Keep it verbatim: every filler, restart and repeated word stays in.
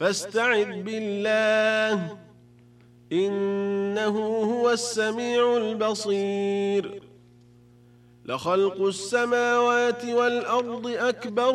فاستعذ بالله إنه هو السميع البصير. لخلق السماوات والأرض أكبر